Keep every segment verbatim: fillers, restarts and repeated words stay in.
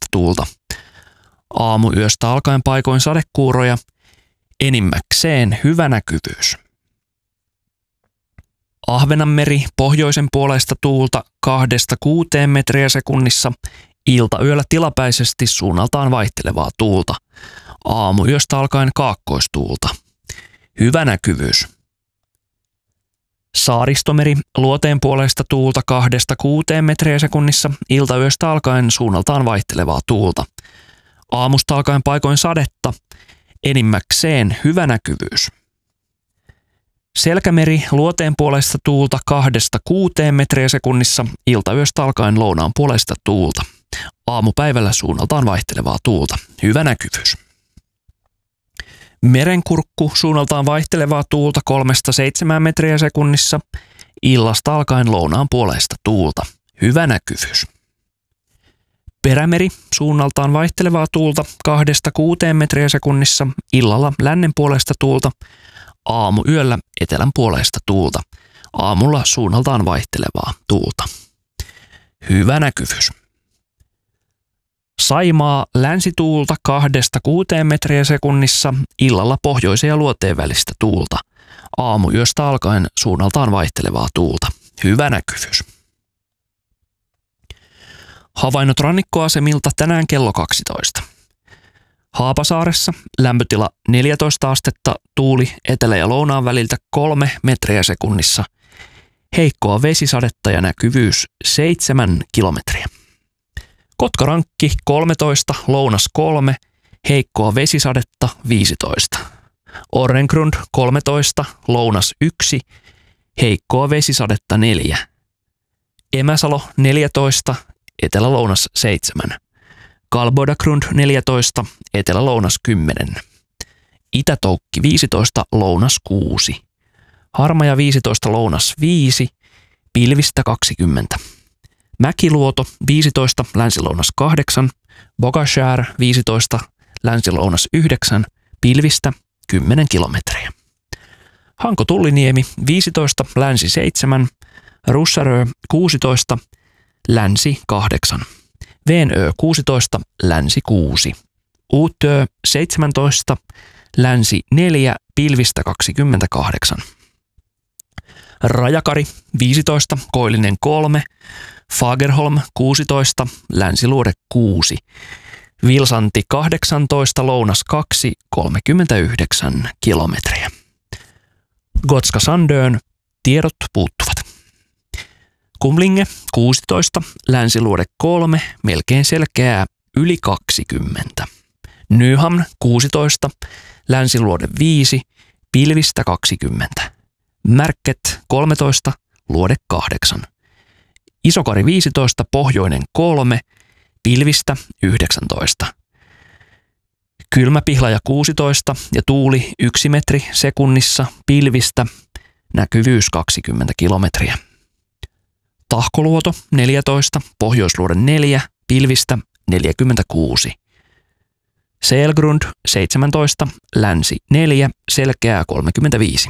tuulta. Aamuyöstä alkaen paikoin sadekuuroja, enimmäkseen hyvä näkyvyys. Ahvenanmeri pohjoisen puoleista tuulta kahdesta kuuteen metriä sekunnissa, iltayöllä tilapäisesti suunnaltaan vaihtelevaa tuulta. Aamuyöstä alkaen kaakkoistuulta. Hyvä näkyvyys. Saaristomeri luoteen puoleista tuulta kahdesta kuuteen metriä sekunnissa, iltayöstä alkaen suunnaltaan vaihtelevaa tuulta. Aamusta alkaen paikoin sadetta, enimmäkseen hyvä näkyvyys. Selkämeri luoteen puolesta tuulta kahdesta kuuteen metriä sekunnissa, iltayöstä alkaen lounaan puolesta tuulta. Aamupäivällä suunnaltaan vaihtelevaa tuulta. Hyvä näkyvyys. Merenkurkku suunnaltaan vaihtelevaa tuulta kolmesta seitsemään metriä sekunnissa, illasta alkaen lounaan puolesta tuulta. Hyvä näkyvyys. Perämeri suunnaltaan vaihtelevaa tuulta kahdesta kuuteen metriä sekunnissa, illalla lännen puolesta tuulta. Aamuyöllä etelän puolesta tuulta. Aamulla suunnaltaan vaihtelevaa tuulta. Hyvä näkyvyys. Saimaa länsituulta kahdesta kuuteen metriä sekunnissa, illalla pohjoisen ja luoteen välistä tuulta. Aamuyöstä alkaen suunnaltaan vaihtelevaa tuulta. Hyvä näkyvyys. Havainnot rannikkoasemilta tänään kello kaksitoista. Haapasaaressa lämpötila neljätoista astetta, tuuli etelä- ja lounaan väliltä kolme metriä sekunnissa. Heikkoa vesisadetta ja näkyvyys seitsemän kilometriä. Kotkarankki kolmetoista, lounas kolme, heikkoa vesisadetta viisitoista. Orrengrund kolmetoista, lounas yksi, heikkoa vesisadetta neljä. Emäsalo neljätoista, etelä-lounas seitsemän. Kalbodagrund neljätoista, etelä-lounas kymmenen. Itätoukki viisitoista, lounas kuusi. Harmaja viisitoista, lounas viisi, pilvistä kaksikymmentä. Mäkiluoto viisitoista, länsilounas kahdeksan. Bogashär viisitoista, länsilounas yhdeksän, pilvistä kymmenen kilometriä. Hanko-Tulliniemi viisitoista, länsi seitsemän. Russarö kuusitoista, länsi kahdeksan. Venö kuusitoista, länsi kuusi. Uutö seitsemäntoista, länsi neljä, pilvistä kaksikymmentäkahdeksan. Rajakari viisitoista, koillinen kolme. Fagerholm kuusitoista, länsiluode kuusi. Vilsanti kahdeksantoista, lounas kaksi, kolmekymmentäyhdeksän kilometriä. Gotska Sandön tiedot puuttuvat. Kumlinge kuusitoista, länsiluode kolme, melkein selkeää, yli kaksikymmentä. Nyhamn kuusitoista, länsiluode viisi, pilvistä kaksikymmentä. Märket kolmetoista, luode kahdeksan. Isokari viisitoista, pohjoinen kolme, pilvistä yhdeksäntoista. Kylmäpihlaja kuusitoista ja tuuli yksi metri sekunnissa, pilvistä, näkyvyys kaksikymmentä kilometriä. Tahkoluoto neljätoista, pohjoisluode neljä, pilvistä neljäkymmentäkuusi. Selgrund seitsemäntoista, länsi neljä, selkeää kolmekymmentäviisi.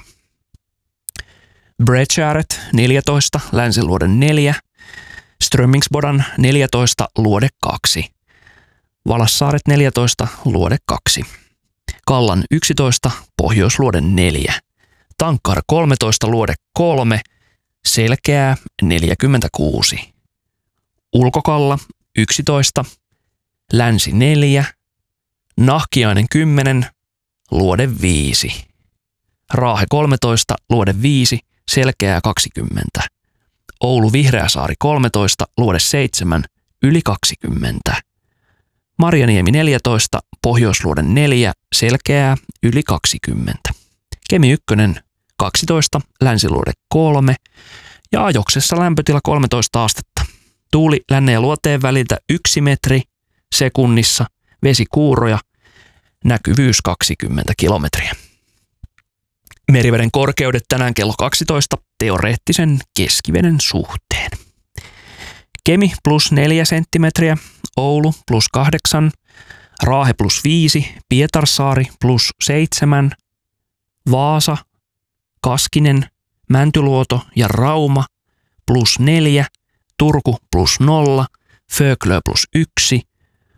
Bredskäret neljätoista, länsiluode neljä, Strömmingsbodan neljätoista, luode kaksi. Valassaaret neljätoista, luode kaksi. Kallan yksitoista, pohjoisluode neljä. Tankkar kolmetoista, luode kolme, selkeää neljäkymmentäkuusi. Ulkokalla yksitoista, länsi neljä, Nahkiainen kymmenen, luode viisi. Raahe kolmetoista, luode viisi, selkeää kaksikymmentä. Oulu Vihreäsaari kolmetoista, luode seitsemän, yli kaksikymmentä. Marjaniemi neljätoista, pohjoisluode neljä, selkeää, yli kaksikymmentä. Kemi ykkönen kaksitoista, länsiluode kolme ja Ajoksessa lämpötila kolmetoista astetta. Tuuli lännen ja luoteen väliltä yksi metri sekunnissa, vesi kuuroja, näkyvyys kaksikymmentä kilometriä. Meriveden korkeudet tänään kello kaksitoista teoreettisen keskiveden suhteen. Kemi plus neljä senttimetriä, Oulu plus kahdeksan, Raahe plus viisi, Pietarsaari plus seitsemän, Vaasa, Kaskinen, Mäntyluoto ja Rauma plus neljä, Turku plus nolla, Föglö plus yksi,